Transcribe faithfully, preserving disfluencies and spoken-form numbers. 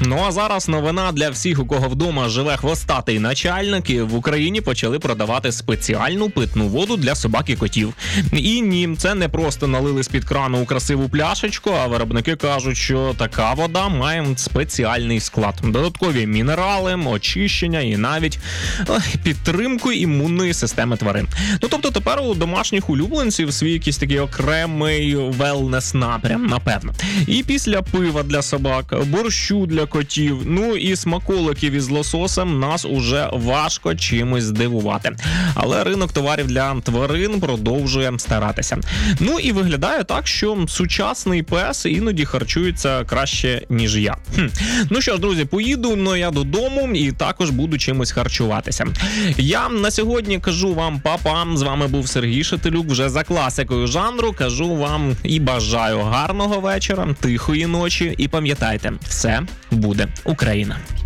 Ну а зараз новина для всіх, у кого вдома живе хвостатий начальник. В Україні почали продавати спеціальну питну воду для собак і котів. І ні, це не просто налили з-під крану у красиву пляшечку, а виробники кажуть, що така вода має спеціальний склад. Додаткові мінерали, очищення і навіть ой, підтримку імунної системи тварин. Ну тобто тепер у домашніх улюбленців свій якийсь такий окремий велнес напрям, напевно. І після пива для собак, борщу для котів, ну і смаколиків із лососем нас уже важко чимось здивувати. Але ринок товарів для тварин продовжує старатися. Ну і виглядає так, що сучасний пес іноді харчується краще, ніж я. Хм. Ну що ж, друзі, поїду, ну я додому і також буду чимось харчуватися. Я на сьогодні кажу вам па-па, з вами був Сергій Шетелюк, вже за класикою жанру, кажу вам і бажаю гарного вечора, тихої ночі і пам'ятайте, все буде Україна.